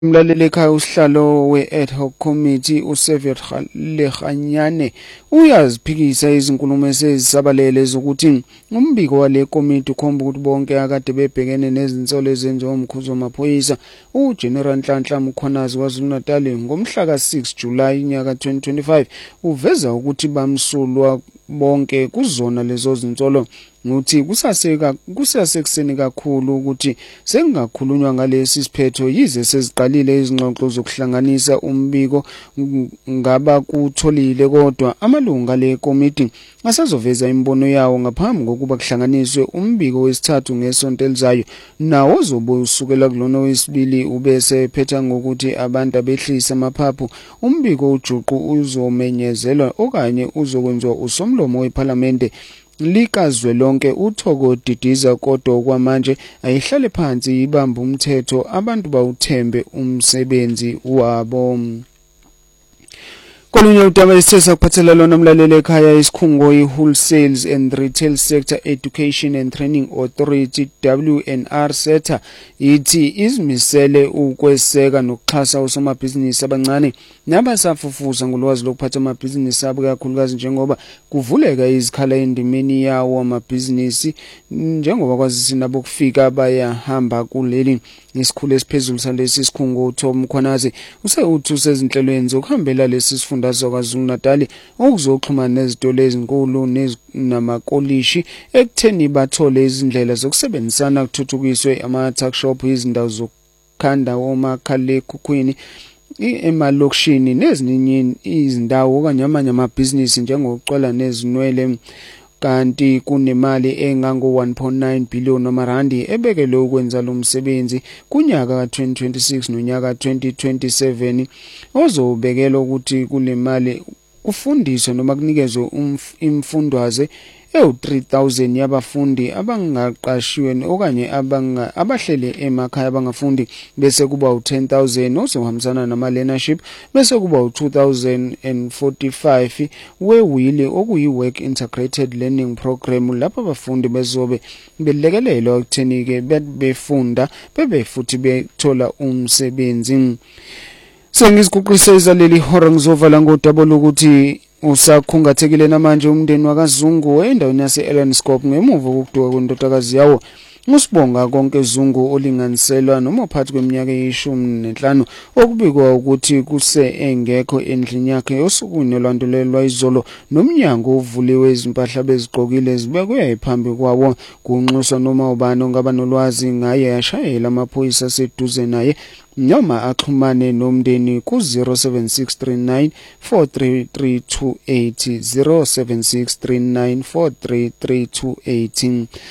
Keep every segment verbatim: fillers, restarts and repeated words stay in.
Umlaleli ekhaya usihlalo we-ad hoc committee uSevier Lekganyane uyaziphikisa izinkulumo esezisabalele zokuthi umbiko wale komiti ukhomba ukuthi bonke akade bebhekene nezinsolo ezenziwa umkhuzo wamaphoyisa uGeneral Nhlanhla Mkhwanazi kwaZulu-Natal ngomhla ka six July inyaka twenty twenty-five uveza ukuthi bamsulwa bonke kuzona lezo zinsolo nguthi kusaseka kusasekuseni kakhulu ukuthi sengakhulunywa ngalesi siphetho yize seziqalile izingxoxo zokuhlanganisa umbiko ngaba kutholile kodwa amalunga le komiti asazoveza imbono yawo ngaphambi kokuba kuhlanganiswe umbiko wesithathu ngesonto elizayo nawo ozobe usukela kulona wesibili ubese phetha ngokuthi abantu abehlisa amaphaphu umbiko ujuqu uzomenyezelwa okanye uzokwenziwa usomlomo weParliament likazwelonke uThoko Didiza kodwa okwamanje ayihlale phansi ibamba umthetho abantu bawuthembe umsebenzi wabo. Kolunye udaba isithetha kuphathela lona umlaleli ekhaya isikhungo i-Wholesales and Retail Sector Education and Training Authority W N R SETA ithi izimisele ukweseka nokuxhasa osomabhizinisi abancane nabasafufusa ngolwazi lokuphatha amabhizinisi abo kakhulukazi njengoba kuvuleka izikhala endimeni yawo amabhizinisi njengoba kwazisi nabo kufika bayahamba kuleli isikhulu esiphezulu salesi sikhungo uThom Mkhwanazi usewuthi usezinhlelweni zokuhambela lesi sifundazwe kwaZulu-Natal okuzoxhumana nezitolo ezinkulu namakolishi ekutheni bathole izindlela zokusebenzisana kuthuthukiswe ama-tuckshop izindawo zokukhanda omakhalekhukhwini emalokishini nezinye izindawo okanye amanye amabhizinisi njengokucwala nezinwele kanti kunemali engango one point nine billion amarandi ebekelwe ukwenza lo msebenzi kunyaka ka twenty twenty-six nonyaka twenty twenty-seven ozobekelwa ukuthi kule mali kufundiswe noma kunikezwe imfundwaze ewu three thousand yabafundi abangaqashiwe okanye abanga abahlele emakhaya abangafundi bese kuba u ten thousand ozohambisana nama learnership bese kuba u two thousand forty-five wewili okuyi work integrated learning program lapha abafundi bezobe belekelelwa ukutheni ke befunda bebe futhi bethola umsebenzi. Sengiziguqisa izaleli hora ngizovala ngodaba ukuthi usakhungathekile namanje umndeni wakaZungu endaweni yase Ellenscope ngemuva kokuduka kwendodakazi yawo Musibonga konke Zungu olinganiselwa noma phakathi kweminyaka eyishumi nenhlanu okubikwa ukuthi kuse engekho endlini yakhe osukwini olwandulelwa izolo nomnyango uvuliwe izimpahla bezigqokile zibekwe phambi kwawo kunxuswa noma ubani ongaba nolwazi ngaye yashayela amaphoyisa seduze naye noma axhumane nomndeni ku zero seven six three nine four three three two eight zero seven six three nine four three three two eight.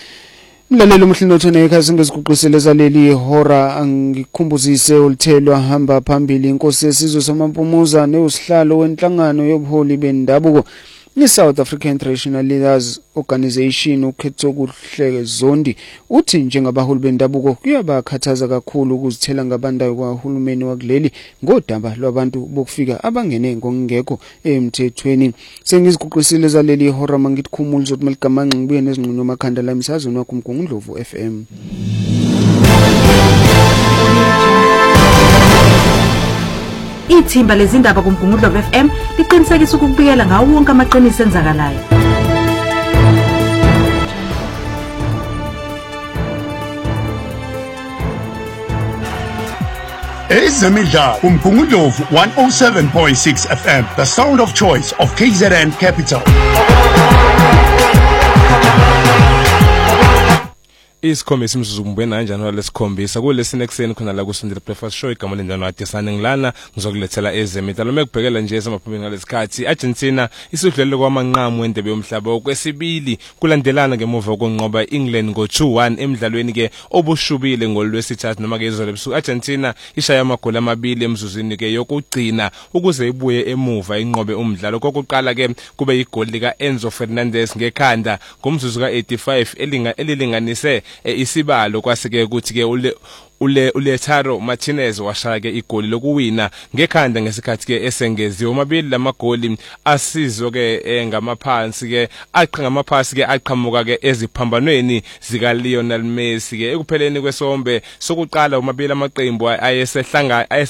Mlalelo mhlinothona ekhaya singeziguqisele zaleli hora angikhumbuzise olithelwa hamba phambili inkosi yesizwe samampumuza neusihlalo wenhlangano yobuholi bendabuko iSouth African Traditional Leaders Organization ukhetho kuhleke zondi uthi njengabaholi bendabuko kuyabakhathaza kakhulu ukuzithela ngabandayo kwahulumeni wakuleli ngodaba lwabantu bokufika abangene ngokungekho emthethweni. Sengiziguqisile zaleli hora mangitkhumula ukuthi maligamanqa ngibuye nezingqondo makhanda la emsazweni wakho uMgungundlovu F M. Ithimba lezindaba kuMgungundlovu F M liqinisekisa ukubikela ngawo wonke amaqiniso enzakalayo. Ezemidlalo kuMgungundlovu one oh seven point six F M, the sound of choice of K Z N Capital. Isikhombisa imzuzu kanjani walesikhombisa kulesine ekseni khona la kusindile breakfast show igama lendwana wadesana ngilana ngizokulethela ezemidlalo mekubhekela nje esemaphumeni ngalesikhathi Argentina isudlulele kwamanqamu endebe yomhlaba okwesibili kulandelana ngemuva konqoba England ngo two one emidlalweni ke obushubile ngolwesithathu noma ke izolo ebusuku Argentina ishaya amagoli amabili emzuzwini ke yokugcina ukuze ibuye emuva inqobe umdlalo kokuqala ke kube igoli lika Enzo Fernandez ngekhanda ngomzuzu ka eighty-five elinga elilinganise isibalo kwaseke ukuthi ke ule ule uLetaro Martinez washaya ke igoli lokuwina ngekhanda ngesikhathi ke esengeziwe. Omabili lamagoli asizwe ke ngamaphansi ke aqha ngamaphasi ke aqhamuka ke eziphambanweni zika Lionel Messi ke ekupheleni kwesombe sokuqala omabili amaqembu ayesehlanga